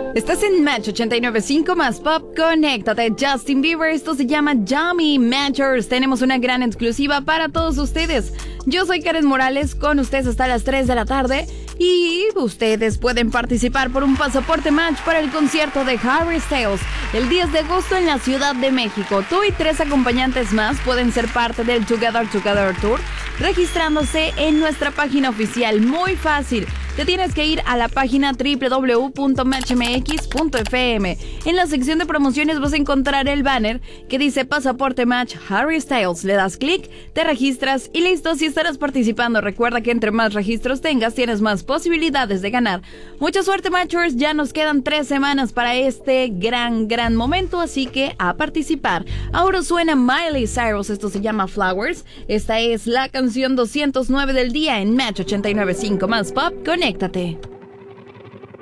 Estás en Match 89.5 más Pop. Conéctate, Justin Bieber. Esto se llama Yummy Matchers. Tenemos una gran exclusiva para todos ustedes. Yo soy Karen Morales, con ustedes hasta las 3 de la tarde. Y ustedes pueden participar por un pasaporte Match para el concierto de Harry Styles el 10 de agosto en la Ciudad de México. Tú y 3 acompañantes más pueden ser parte del Together Tour registrándose en nuestra página oficial. Muy fácil. Te tienes que ir a la página www.matchmx.fm. En la sección de promociones vas a encontrar el banner que dice Pasaporte Match Harry Styles. Le das clic, te registras y listo, si estarás participando. Recuerda que entre más registros tengas, tienes más posibilidades de ganar. Mucha suerte, Matchers. Ya nos quedan 3 semanas para este gran momento, así que a participar. Ahora suena Miley Cyrus. Esto se llama Flowers. Esta es la canción 209 del día en Match 89.5 más Pop. Conéctate.